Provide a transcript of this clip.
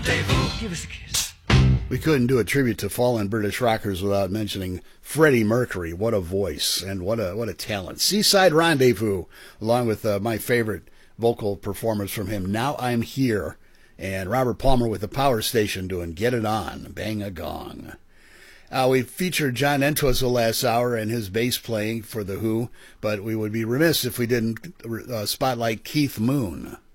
Give us a kiss. We couldn't do a tribute to fallen British rockers without mentioning Freddie Mercury. What a voice and what a talent. Seaside Rendezvous, along with my favorite vocal performance from him, Now I'm Here, and Robert Palmer with the Power Station doing Get It On, Bang a Gong. We featured John Entwistle last hour and his bass playing for The Who, but we would be remiss if we didn't spotlight Keith Moon.